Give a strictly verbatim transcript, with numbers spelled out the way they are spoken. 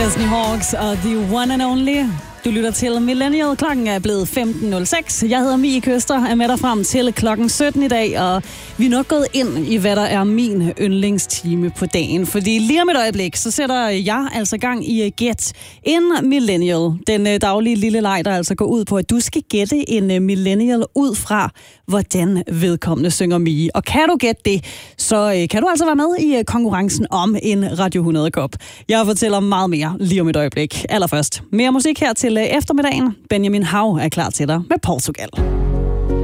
Disney Hawks og The One and Only. Du lytter til Millennial. Klokken er blevet femten nul seks. Jeg hedder Mie Køster, er med dig frem til klokken sytten i dag, og vi er nok gået ind i, hvad der er min yndlingstime på dagen. Fordi lige om et øjeblik, så sætter jeg altså gang i Gæt en Millennial. Den daglige lille leg, der altså går ud på, at du skal gætte en millennial ud fra, hvordan vedkommende synger Mie. Og kan du gætte det, så kan du altså være med i konkurrencen om en Radio hundrede-kop. Jeg fortæller meget mere lige om et øjeblik. Allerførst mere musik her til eftermiddagen. Benjamin Hav er klar til dig med Portugal.